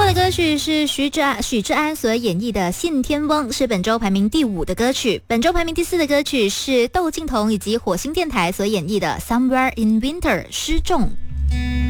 的歌曲是许志安所演绎的《信天翁》，是本周排名第5的歌曲。本周排名第4的歌曲是窦靖童以及火星电台所演绎的《Somewhere in Winter》失重。